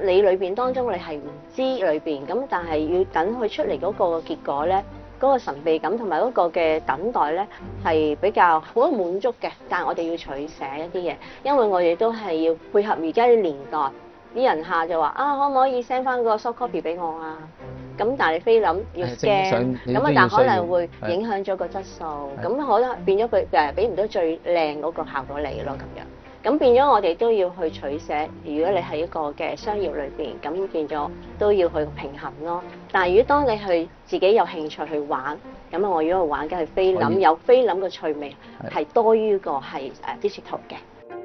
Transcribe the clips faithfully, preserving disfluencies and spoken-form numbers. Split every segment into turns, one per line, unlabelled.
你裏邊當中你係唔知裏邊，咁但係要等佢出嚟嗰個結果咧，嗰、嗰個神秘感同埋嗰個嘅等待咧係比較好滿足嘅。但係我哋要取捨一啲嘢，因為我哋都係要配合而家啲年代，啲人下就話啊，可唔可以 send 翻個 soft copy 俾我啊？咁但係你菲林要 scan，咁啊但可能會影響咗個質素，咁可能變咗佢誒俾唔到最靚嗰個效果嚟咯咁樣。咁變咗我哋都要去取捨。如果你係一個嘅商業裏邊，咁變咗都要去平衡咯。但係如果當你去自己有興趣去玩，咁啊我如果去玩梗係菲林，有菲林嘅趣味係多於個係誒 digital 嘅。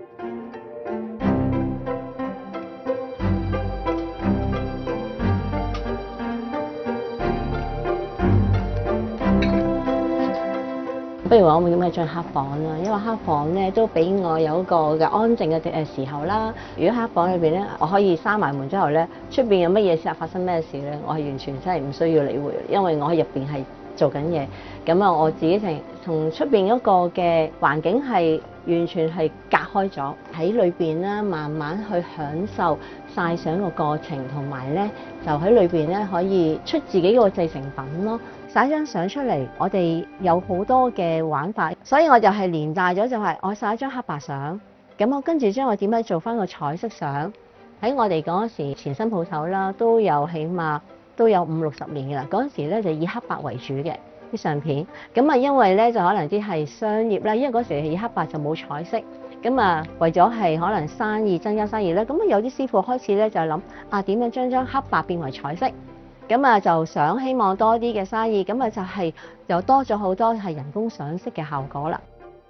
不如話我會點解進黑房啦？因為黑房咧都俾我有一個嘅安靜嘅誒時候啦。如果黑房裏邊咧，我可以閂埋門之後咧，出邊有乜嘢事啊，發生咩事咧，我係完全真係唔需要理會，因為我喺入邊係做緊嘢。咁啊，我自己成同出邊嗰個嘅環境係完全係隔開咗，喺裏邊咧慢慢去享受曬相個過程，同埋咧就喺裏邊咧可以出自己個製成品咯。曬張相出嚟，我哋有好多嘅玩法，所以我就係連帶咗就係我曬一張黑白相，咁我跟住之後我點樣做翻個彩色相？喺我哋嗰時前身鋪頭啦，都有起碼都有五六十年嘅啦。嗰陣時咧就以黑白為主嘅啲相片，咁啊因為咧就可能啲係商業啦，因為嗰時以黑白就冇彩色，咁啊為咗係可能生意增加生意咧，咁啊有啲師傅開始咧就諗啊點樣將張黑白變為彩色？咁啊就想希望多啲嘅生意，咁啊就係又多咗好多係人工上色嘅效果啦。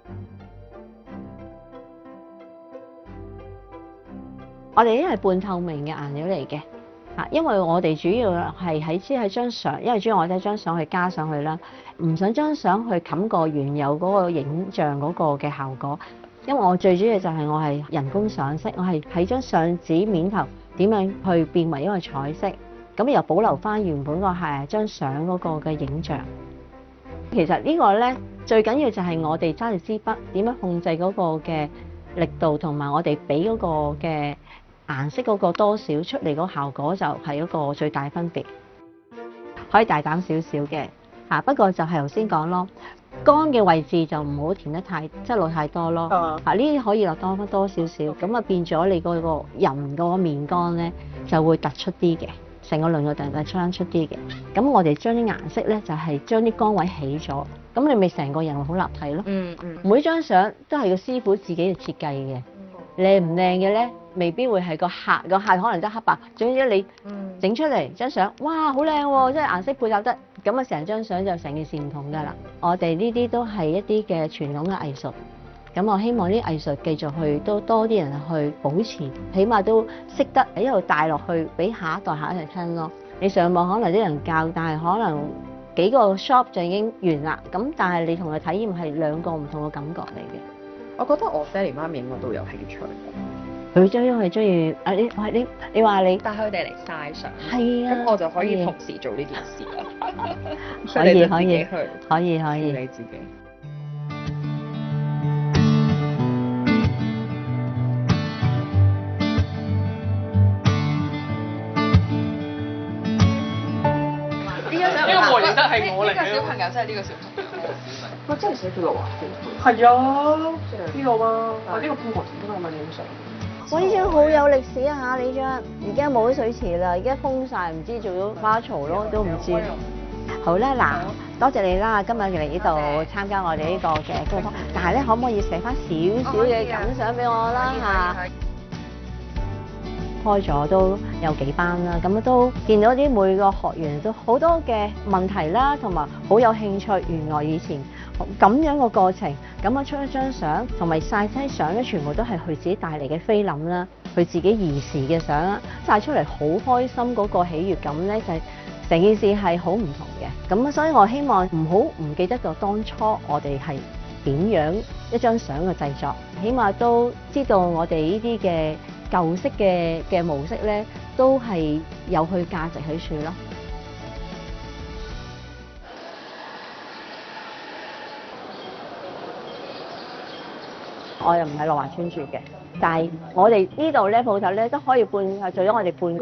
我哋呢係半透明嘅顏料嚟嘅，啊，因為我哋主要係喺只係張相，因為主要我哋將相去加上去啦，唔想將相去冚過原有嗰個影像嗰個嘅效果。因為我最主要就係我係人工上色，我係喺張相紙面頭點樣去變為一個彩色。咁又保留翻原本個係張相嗰個嘅影像。其實呢個咧最緊要就係我哋揸住支筆點樣控制嗰個嘅力度，同埋我哋俾嗰個嘅顏色嗰個多少出嚟嗰效果就係一個最大分別。可以大膽少少嘅嚇，不過就係頭先講咯，乾嘅位置就唔好填得太即係落太多咯。嚇呢啲可以落多翻多少少，咁啊變咗你嗰個人嗰個面乾咧就會突出啲嘅。成個輪廓突然間出啲嘅，咁我哋將啲顏色咧就係將啲光位起咗，咁你咪成個人會好立體咯。嗯嗯。每張相都係個師傅自己嘅設計嘅，靚唔靚嘅咧未必會係個客，個客可能得黑白，總之你整出嚟張相，哇好靚喎，即係顏色配搭得，咁啊成張相就成件事唔同㗎啦。我哋呢啲都係一啲嘅傳統嘅藝術。咁我希望啲藝術繼續去都多啲人去保持，起碼都識得一路帶落去俾下一代下一代聽咯。你上網可能啲人教，但係可能幾個 shop 就已經完啦。咁但係你同佢體驗係兩個唔同嘅感覺嚟嘅。
我覺得我爹哋媽咪應該都有興趣。
佢將因為中意啊你話你你話你
帶佢哋嚟曬相，
係啊，
咁我就可以同時做呢件事啦。
可以可以可以可以
你自己。
呢個認得係我嚟嘅。
呢個小朋友真係呢個小朋友。
佢真係寫住六華添。係啊，呢個嘛，我呢個半個點都係咪影相？
哇！呢張好有歷史啊嚇，呢張而家冇咗水池啦，而家封晒，唔知做咗花槽咯，都唔知。好啦，嗱，多謝你啦，今日嚟呢度參加我哋呢個嘅工作坊，但係咧可唔可以寫翻少少嘅感想俾我啦嚇？開咗都有幾班啦，咁都見到啲每個學員都好多嘅問題啦，同埋好有興趣。原來以前咁樣個過程，咁啊出一張相，同埋曬低相咧，全部都係佢自己帶嚟嘅菲林啦，佢自己兒時嘅相啦，曬出嚟好開心嗰個喜悅感咧，就係成件事係好唔同嘅。咁所以我希望唔好唔記得咗當初我哋係點樣一張相嘅製作，起碼都知道我哋呢啲嘅舊式嘅嘅模式咧，都係有佢價值喺處咯。我又唔係樂華村住嘅，但係我哋呢度咧鋪頭咧都可以半做咗我哋半個